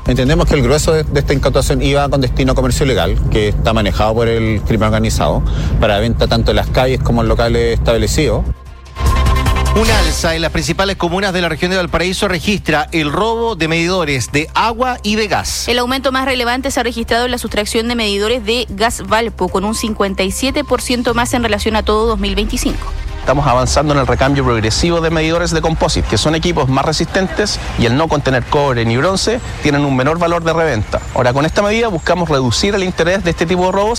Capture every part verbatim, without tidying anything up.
Entendemos que el grueso de, de esta incautación iba con destino a comercio ilegal, que está manejado por el crimen organizado, para venta tanto en las calles como en locales establecidos. Un alza en las principales comunas de la región de Valparaíso registra el robo de medidores de agua y de gas. El aumento más relevante se ha registrado en la sustracción de medidores de gas Valpo, con un cincuenta y siete por ciento más en relación a todo dos mil veinticinco. Estamos avanzando en el recambio progresivo de medidores de composite, que son equipos más resistentes y al no contener cobre ni bronce, tienen un menor valor de reventa. Ahora, con esta medida buscamos reducir el interés de este tipo de robos.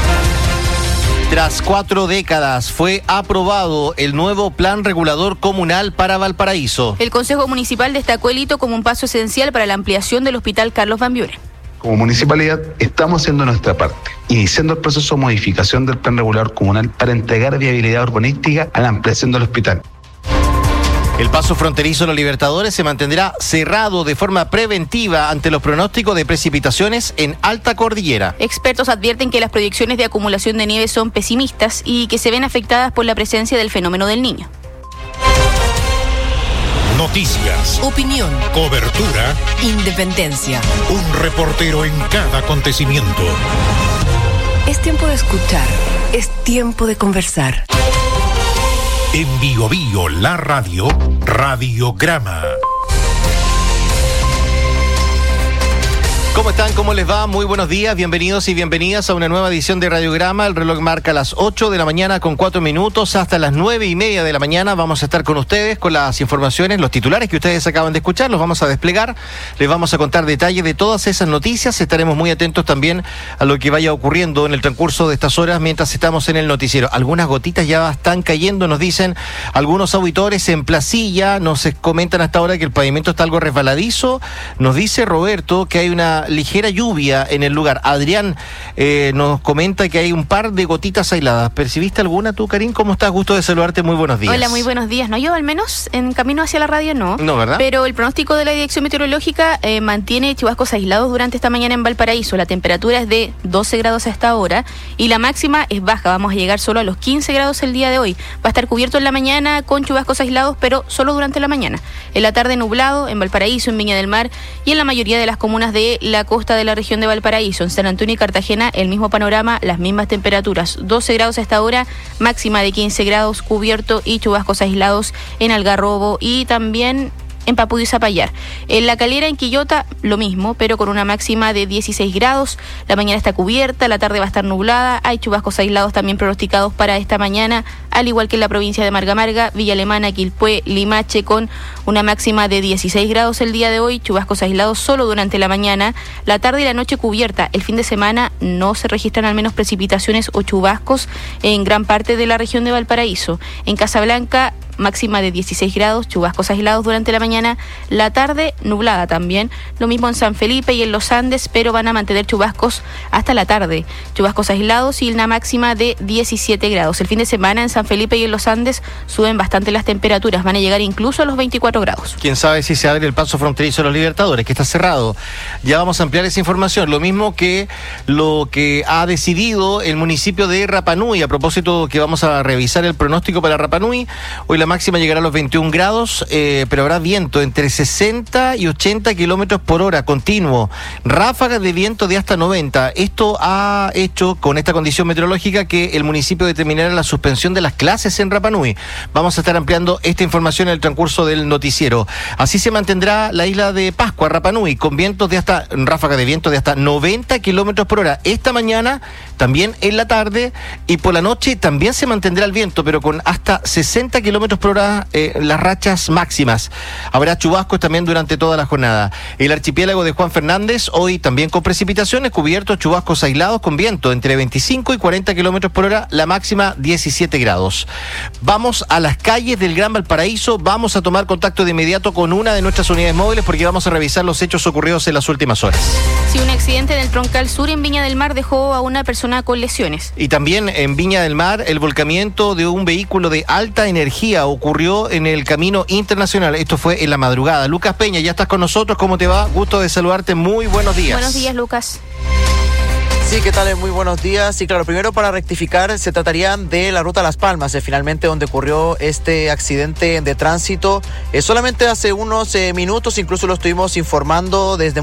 Tras cuatro décadas, fue aprobado el nuevo Plan Regulador Comunal para Valparaíso. El Consejo Municipal destacó el hito como un paso esencial para la ampliación del Hospital Carlos Van Buren. Como municipalidad estamos haciendo nuestra parte, iniciando el proceso de modificación del Plan Regulador Comunal para entregar viabilidad urbanística a la ampliación del hospital. El paso fronterizo de los Libertadores se mantendrá cerrado de forma preventiva ante los pronósticos de precipitaciones en alta cordillera. Expertos advierten que las proyecciones de acumulación de nieve son pesimistas y que se ven afectadas por la presencia del fenómeno del Niño. Noticias, opinión, cobertura, independencia. Un reportero en cada acontecimiento. Es tiempo de escuchar, es tiempo de conversar. En Bio Bio, la radio, Radiograma. ¿Cómo están? ¿Cómo les va? Muy buenos días, bienvenidos y bienvenidas a una nueva edición de Radiograma. El reloj marca las ocho de la mañana con cuatro minutos. Hasta las nueve y media de la mañana vamos a estar con ustedes con las informaciones, los titulares que ustedes acaban de escuchar. Los vamos a desplegar, les vamos a contar detalles de todas esas noticias. Estaremos muy atentos también a lo que vaya ocurriendo en el transcurso de estas horas mientras estamos en el noticiero. Algunas gotitas ya están cayendo, nos dicen algunos auditores en Placilla. Nos comentan hasta ahora que el pavimento está algo resbaladizo. Nos dice Roberto que hay una ligera lluvia en el lugar. Adrián eh, nos comenta que hay un par de gotitas aisladas. ¿Percibiste alguna tú, Karin? ¿Cómo estás? Gusto de saludarte. Muy buenos días. Hola, muy buenos días. No, yo al menos en camino hacia la radio no. No, ¿verdad? Pero el pronóstico de la Dirección Meteorológica eh, mantiene chubascos aislados durante esta mañana en Valparaíso. La temperatura es de doce grados a esta hora y la máxima es baja. Vamos a llegar solo a los quince grados el día de hoy. Va a estar cubierto en la mañana con chubascos aislados, pero solo durante la mañana. En la tarde nublado en Valparaíso, en Viña del Mar y en la mayoría de las comunas de la costa de la región de Valparaíso. En San Antonio y Cartagena el mismo panorama, las mismas temperaturas, doce grados a esta hora, máxima de quince grados, cubierto y chubascos aislados en Algarrobo y también en Papudí y Zapallar. En La Calera, en Quillota, lo mismo, pero con una máxima de dieciséis grados. La mañana está cubierta, la tarde va a estar nublada. Hay chubascos aislados también pronosticados para esta mañana, al igual que en la provincia de Marga Marga, Villa Alemana, Quilpué, Limache, con una máxima de dieciséis grados el día de hoy. Chubascos aislados solo durante la mañana. La tarde y la noche cubierta. El fin de semana no se registran al menos precipitaciones o chubascos en gran parte de la región de Valparaíso. En Casablanca, máxima de dieciséis grados, chubascos aislados durante la mañana, la tarde nublada también, lo mismo en San Felipe y en los Andes, pero van a mantener chubascos hasta la tarde, chubascos aislados y una máxima de diecisiete grados. El fin de semana en San Felipe y en los Andes suben bastante las temperaturas, van a llegar incluso a los veinticuatro grados. Quién sabe si se abre el paso fronterizo de los Libertadores, que está cerrado. Ya vamos a ampliar esa información, lo mismo que lo que ha decidido el municipio de Rapa Nui, a propósito que vamos a revisar el pronóstico para Rapa Nui. Hoy la máxima llegará a los veintiún grados, eh, pero habrá viento entre sesenta y ochenta kilómetros por hora continuo, ráfagas de viento de hasta noventa. Esto ha hecho con esta condición meteorológica que el municipio determinara la suspensión de las clases en Rapa Nui. Vamos a estar ampliando esta información en el transcurso del noticiero. Así se mantendrá la isla de Pascua, Rapa Nui, con vientos de hasta, ráfagas de viento de hasta noventa kilómetros por hora. Esta mañana, también en la tarde y por la noche también se mantendrá el viento, pero con hasta sesenta kilómetros por hora eh, las rachas máximas. Habrá chubascos también durante toda la jornada. El archipiélago de Juan Fernández, hoy también con precipitaciones, cubiertos, chubascos aislados con viento entre veinticinco y cuarenta kilómetros por hora, la máxima diecisiete grados. Vamos a las calles del Gran Valparaíso, vamos a tomar contacto de inmediato con una de nuestras unidades móviles porque vamos a revisar los hechos ocurridos en las últimas horas. Sí, un accidente en el Troncal Sur en Viña del Mar dejó a una persona con lesiones. Y también en Viña del Mar, el volcamiento de un vehículo de alta energía ocurrió en el camino internacional. Esto fue en la madrugada. Lucas Peña, ya estás con nosotros. ¿Cómo te va? Gusto de saludarte. Muy buenos días. Buenos días, Lucas. Sí, ¿qué tal? Muy buenos días. Sí, claro, primero para rectificar, se trataría de la ruta Las Palmas, eh, finalmente donde ocurrió este accidente de tránsito. Eh, solamente hace unos eh, minutos, incluso lo estuvimos informando desde